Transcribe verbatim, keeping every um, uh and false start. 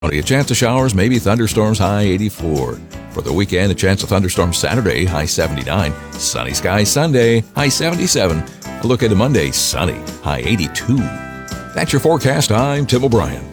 Only a chance of showers, maybe thunderstorms, high eighty-four. For the weekend, a chance of thunderstorms Saturday, high seventy-nine. Sunny skies Sunday, high seventy-seven. A look at Monday, sunny, high eighty-two. That's your forecast. I'm Tim O'Brien.